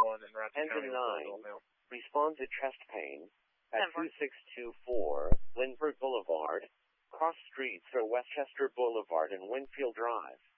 1 in Rapid County, Engine 9 responds to chest pain at 2624 Lindbergh Boulevard, cross streets for Westchester Boulevard and Winfield Drive.